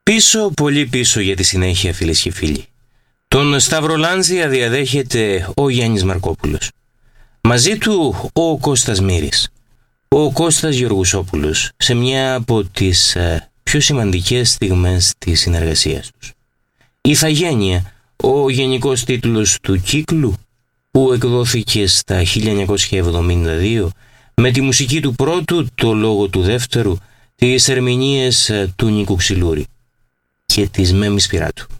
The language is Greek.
Πίσω, πολύ πίσω για τη συνέχεια, φίλες και φίλοι. Τον Σταύρο Λάνζια διαδέχεται ο Γιάννης Μαρκόπουλος. Μαζί του ο Κώστας Μύρης, ο Κώστας Γεωργουσόπουλος, σε μια από τις πιο σημαντικές στιγμές της συνεργασίας τους. Η Ιθαγένεια, ο γενικός τίτλος του κύκλου, που εκδόθηκε στα 1972 με τη μουσική του πρώτου, το λόγο του δεύτερου, τις ερμηνείες του Νίκου Ξυλούρη και της Μέμης Πυράτου.